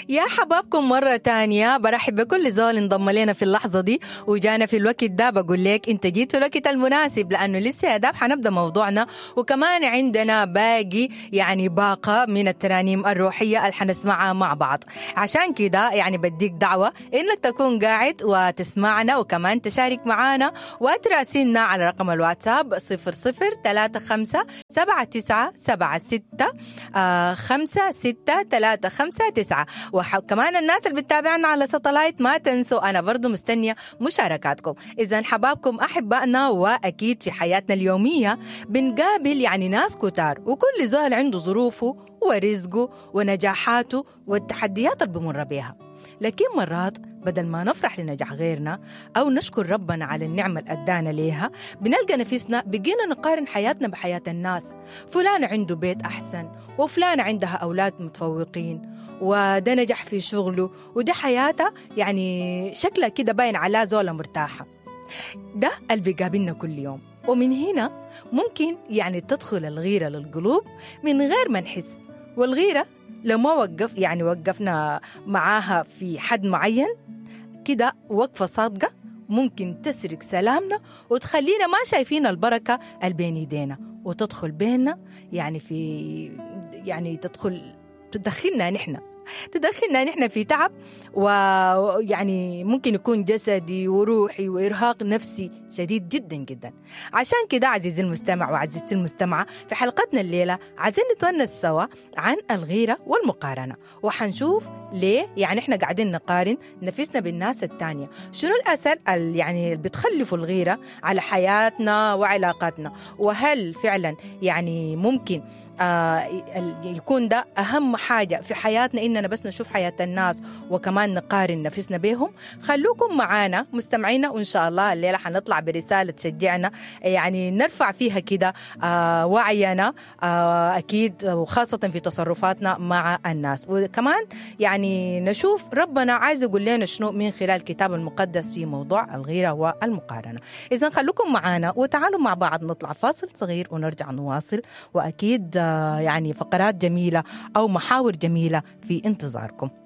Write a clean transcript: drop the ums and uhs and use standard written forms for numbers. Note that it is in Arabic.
يا حبابكم مرة تانية برحب بكل زول انضم لنا في اللحظة دي وجانا في الوقت ده. بقول لك انت جيت في الوقت المناسب لأنه لسه يا داب حنبدأ موضوعنا، وكمان عندنا باقي يعني باقة من الترانيم الروحية اللي حنسمعها مع بعض. عشان كده يعني بديك دعوة انك تكون قاعد وتسمعنا وكمان تشارك معانا وتراسلنا على رقم الواتساب 003976 وكمان الناس اللي بتتابعنا على ساتلايت ما تنسوا أنا برضو مستنية مشاركاتكم. إذن حبابكم أحبائنا، وأكيد في حياتنا اليومية بنقابل يعني ناس كتار، وكل زول عنده ظروفه ورزقه ونجاحاته والتحديات اللي بمر بيها. لكن مرات بدل ما نفرح لنجاح غيرنا أو نشكر ربنا على النعمة اللي أدانا ليها، بنلقى نفسنا بقينا نقارن حياتنا بحياة الناس. فلان عنده بيت أحسن، وفلان عندها أولاد متفوقين، وده نجح في شغله، وده حياته يعني شكلها كده باين على زولة مرتاحة. ده اللي بيقابلنا كل يوم. ومن هنا ممكن يعني تدخل الغيرة للقلوب من غير ما نحس. والغيرة لو ما وقفنا معاها في حد معين كده وقفة صادقة، ممكن تسرق سلامنا وتخلينا ما شايفين البركة اللي بين يدينا، وتدخل بيننا يعني تدخلنا نحن في تعب، ويعني ممكن يكون جسدي وروحي وإرهاق نفسي شديد جدا جدا. عشان كده عزيزي المستمع وعزيزتي المستمعة، في حلقتنا الليلة عايزين نتونس سوا عن الغيرة والمقارنة، وحنشوف ليه يعني احنا قاعدين نقارن نفسنا بالناس التانية، شنو الأثر يعني بتخلف الغيرة على حياتنا وعلاقاتنا، وهل فعلا يعني ممكن يكون ده أهم حاجة في حياتنا إننا بس نشوف حياة الناس وكمان نقارن نفسنا بهم. خلوكم معانا مستمعينا، وإن شاء الله الليلة حنطلع برسالة تشجعنا يعني نرفع فيها كده وعينا أكيد، وخاصة في تصرفاتنا مع الناس، وكمان يعني نشوف ربنا عايز يقول لنا شنو من خلال الكتاب المقدس في موضوع الغيرة والمقارنة. إذن خلوكم معانا وتعالوا مع بعض نطلع فاصل صغير ونرجع نواصل، وأكيد يعني فقرات جميلة أو محاور جميلة في انتظاركم.